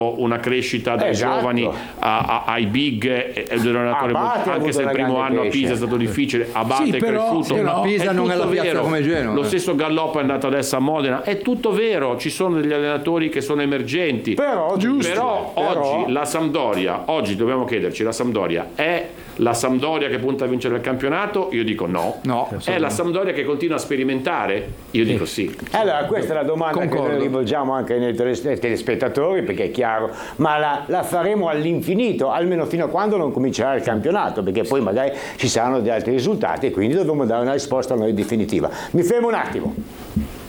una crescita dai giovani ai big anche se il primo anno a Pisa è stato difficile, Abate è cresciuto, Pisa non è la piazza come Genova. Lo stesso Galloppo è andato adesso a Modena, è tutto vero, ci sono degli allenatori che sono emergenti, però oggi la Sampdoria, oggi dobbiamo chiederci, la Sampdoria è la Sampdoria che punta a vincere il campionato? Io dico no. È la Sampdoria che continua a sperimentare? Io dico sì. Allora questa è la domanda che noi rivolgiamo anche ai telespettatori, perché è chiaro, ma la faremo all'infinito, almeno fino a quando non comincerà il campionato, perché poi magari ci saranno degli altri risultati e quindi dobbiamo dare una risposta a noi definitiva. Mi fermo un attimo.